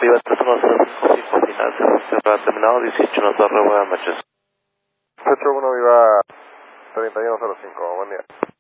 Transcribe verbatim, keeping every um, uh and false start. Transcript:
Viva tres uno cero cinco, final, cerrado, terminado dieciocho, nos da buenas noches. ocho uno Viva treinta y uno cero cinco, buen día.